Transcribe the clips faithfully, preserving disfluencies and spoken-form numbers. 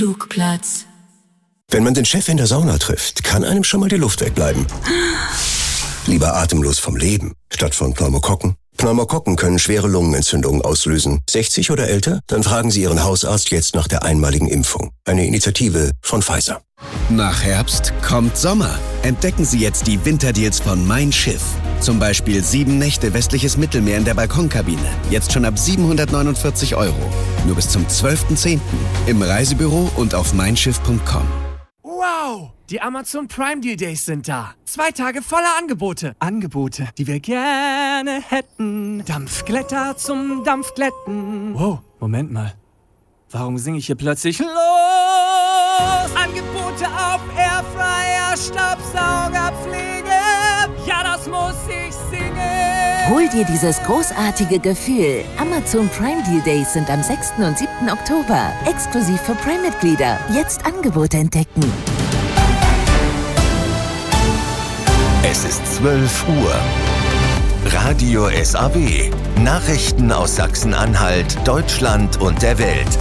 Flugplatz. Wenn man den Chef in der Sauna trifft, kann einem schon mal die Luft wegbleiben. Lieber atemlos vom Leben, statt von Pneumokokken. Pneumokokken können schwere Lungenentzündungen auslösen. sechzig oder älter? Dann fragen Sie Ihren Hausarzt jetzt nach der einmaligen Impfung. Eine Initiative von Pfizer. Nach Herbst kommt Sommer. Entdecken Sie jetzt die Winterdeals von Mein Schiff. Zum Beispiel sieben Nächte westliches Mittelmeer in der Balkonkabine. Jetzt schon ab siebenhundertneunundvierzig Euro. Nur bis zum zwölften zehnten Im Reisebüro und auf mein schiff punkt com. Wow! Die Amazon Prime Deal Days sind da. Zwei Tage voller Angebote. Angebote, die wir gerne hätten. Dampfglätter zum Dampfglätten. Wow, Moment mal. Warum singe ich hier plötzlich los? Angebote auf Airfryer, Staubsaugerpflege. Ja, das muss ich singen. Hol dir dieses großartige Gefühl. Amazon Prime Deal Days sind am sechsten und siebten Oktober. Exklusiv für Prime-Mitglieder. Jetzt Angebote entdecken. Es ist zwölf Uhr. Radio S A W. Nachrichten aus Sachsen-Anhalt, Deutschland und der Welt.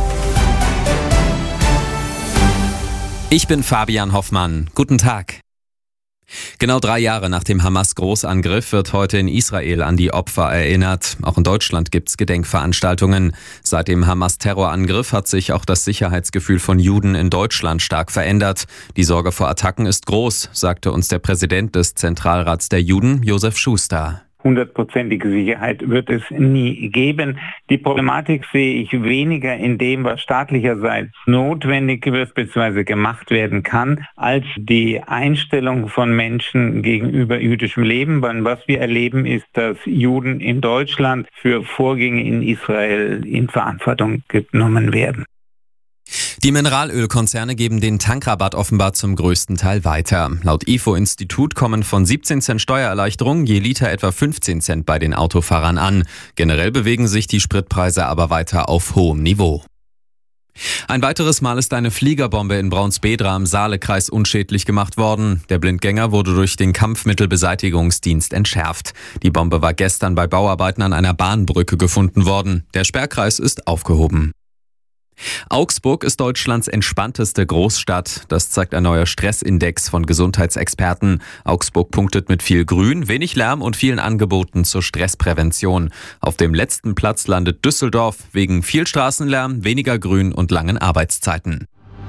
Ich bin Fabian Hoffmann. Guten Tag. Genau drei Jahre nach dem Hamas-Großangriff wird heute in Israel an die Opfer erinnert. Auch in Deutschland gibt's Gedenkveranstaltungen. Seit dem Hamas-Terrorangriff hat sich auch das Sicherheitsgefühl von Juden in Deutschland stark verändert. Die Sorge vor Attacken ist groß, sagte uns der Präsident des Zentralrats der Juden, Josef Schuster. Hundertprozentige Sicherheit wird es nie geben. Die Problematik sehe ich weniger in dem, was staatlicherseits notwendig wird bzw. gemacht werden kann, als die Einstellung von Menschen gegenüber jüdischem Leben. Weil was wir erleben, ist, dass Juden in Deutschland für Vorgänge in Israel in Verantwortung genommen werden. Die Mineralölkonzerne geben den Tankrabatt offenbar zum größten Teil weiter. Laut I F O-Institut kommen von siebzehn Cent Steuererleichterung je Liter etwa fünfzehn Cent bei den Autofahrern an. Generell bewegen sich die Spritpreise aber weiter auf hohem Niveau. Ein weiteres Mal ist eine Fliegerbombe in Braunsbedra im Saalekreis unschädlich gemacht worden. Der Blindgänger wurde durch den Kampfmittelbeseitigungsdienst entschärft. Die Bombe war gestern bei Bauarbeiten an einer Bahnbrücke gefunden worden. Der Sperrkreis ist aufgehoben. Augsburg ist Deutschlands entspannteste Großstadt. Das zeigt ein neuer Stressindex von Gesundheitsexperten. Augsburg punktet mit viel Grün, wenig Lärm und vielen Angeboten zur Stressprävention. Auf dem letzten Platz landet Düsseldorf wegen viel Straßenlärm, weniger Grün und langen Arbeitszeiten.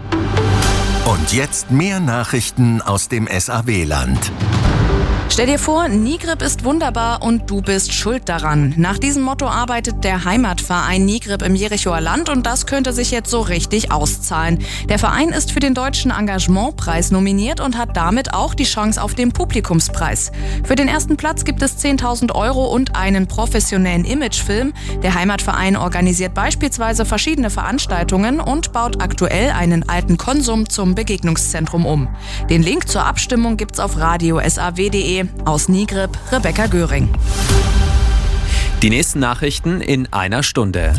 Und jetzt mehr Nachrichten aus dem S A W-Land. Stell dir vor, Nigrip ist wunderbar und du bist schuld daran. Nach diesem Motto arbeitet der Heimatverein Nigrip im Jerichoer Land und das könnte sich jetzt so richtig auszahlen. Der Verein ist für den Deutschen Engagementpreis nominiert und hat damit auch die Chance auf den Publikumspreis. Für den ersten Platz gibt es zehntausend Euro und einen professionellen Imagefilm. Der Heimatverein organisiert beispielsweise verschiedene Veranstaltungen und baut aktuell einen alten Konsum zum Begegnungszentrum um. Den Link zur Abstimmung gibt's auf radio punkt s a w punkt d e. Aus Nigrip, Rebecca Göring. Die nächsten Nachrichten in einer Stunde.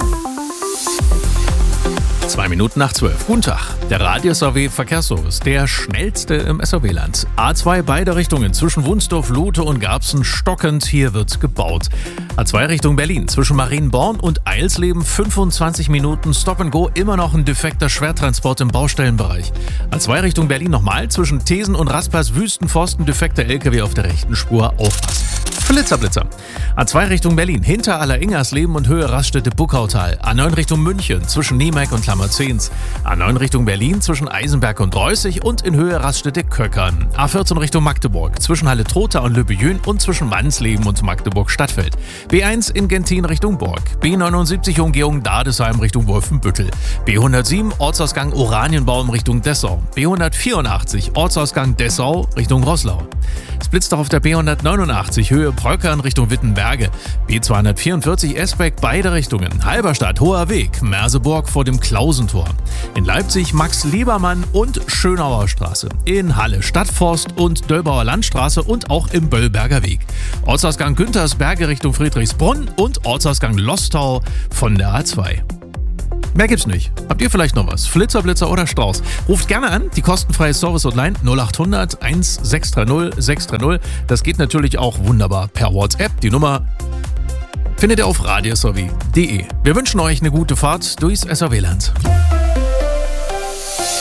Zwei Minuten nach zwölf. Guten Tag. Der Radio S A W Verkehrsservice, der schnellste im S A W-Land. A zwei beide Richtungen zwischen Wunsdorf, Lute und Garbsen stockend. Hier wird gebaut. A zwei Richtung Berlin zwischen Marienborn und Eilsleben fünfundzwanzig Minuten Stop and Go. Immer noch ein defekter Schwertransport im Baustellenbereich. A zwei Richtung Berlin nochmal zwischen Thesen und Raspers Wüstenforsten defekter L K W auf der rechten Spur. Aufpassen. Flitzer, Blitzer. A zwei Richtung Berlin, hinter Alleringersleben und Höhe Raststätte Buckautal. A neun Richtung München, zwischen Niemeck und Klammerzehns. A neun Richtung Berlin, zwischen Eisenberg und Reußig und in Höhe Raststätte Köckern. A vierzehn Richtung Magdeburg, zwischen Halle Trotha und Lübbejün und zwischen Mannsleben und Magdeburg-Stadtfeld. B eins in Gentin Richtung Burg. B neunundsiebzig Umgehung Dadesheim Richtung Wolfenbüttel. B hundertsieben Ortsausgang Oranienbaum Richtung Dessau. B hundertvierundachtzig Ortsausgang Dessau Richtung Roßlau. Es blitzt auch auf der B hundertneunundachtzig Höhe Bröckern Richtung Wittenberge. B zweihundertvierundvierzig Esbeck beide Richtungen. Halberstadt Hoher Weg, Merseburg vor dem Klausentor. In Leipzig Max Liebermann und Schönauer Straße. In Halle Stadtforst und Döllbauer Landstraße und auch im Böllberger Weg. Ortsausgang Güntersberge Richtung Friedrichsbrunn und Ortsausgang Lostau von der A zwei. Mehr gibt's nicht. Habt ihr vielleicht noch was? Flitzer, Blitzer oder Strauß? Ruft gerne an, die kostenfreie Service-Hotline null achthundert eins sechs drei null sechs drei null. Das geht natürlich auch wunderbar per WhatsApp. Die Nummer findet ihr auf radio punkt s a w punkt d e. Wir wünschen euch eine gute Fahrt durchs S A W-Land.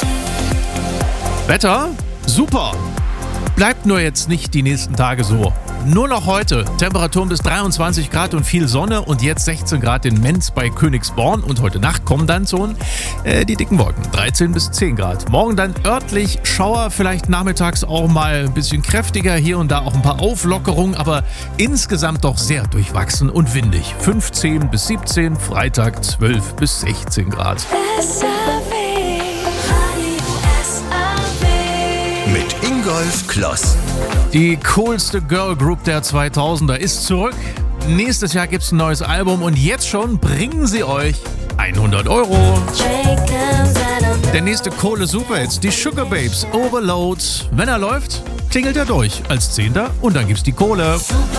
Wetter? Super! Bleibt nur jetzt nicht die nächsten Tage so. Nur noch heute. Temperaturen bis dreiundzwanzig Grad und viel Sonne und jetzt sechzehn Grad in Menz bei Königsborn. Und heute Nacht kommen dann schon äh, die dicken Wolken. dreizehn bis zehn Grad. Morgen dann örtlich Schauer, vielleicht nachmittags auch mal ein bisschen kräftiger. Hier und da auch ein paar Auflockerungen, aber insgesamt doch sehr durchwachsen und windig. fünfzehn bis siebzehn, Freitag zwölf bis sechzehn Grad. Mit Ingolf Kloss. Die coolste Girlgroup der zweitausender ist zurück. Nächstes Jahr gibt's ein neues Album und jetzt schon bringen sie euch hundert Euro. Der nächste Kohle-Superhit, die Sugar Babes, Overload. Wenn er läuft, klingelt er durch als Zehnter und dann gibt's die Kohle.